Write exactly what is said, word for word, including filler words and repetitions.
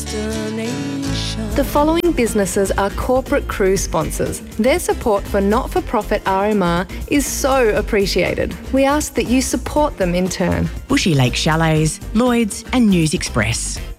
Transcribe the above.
destination. The following businesses are corporate cruise sponsors. Their support for not-for-profit R M R is so appreciated. We ask that you support them in turn. Bushy Lake Chalets, Lloyd's and News Express.